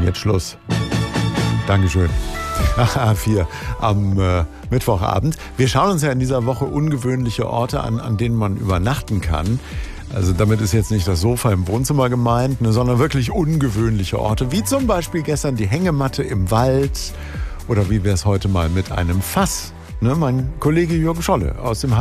jetzt Schluss. Dankeschön. A4 am Mittwochabend. Wir schauen uns ja in dieser Woche ungewöhnliche Orte an denen man übernachten kann. Also damit ist jetzt nicht das Sofa im Wohnzimmer gemeint, sondern wirklich ungewöhnliche Orte, wie zum Beispiel gestern die Hängematte im Wald oder wie wir es heute mal mit einem Fass. Mein Kollege Jürgen Scholle aus dem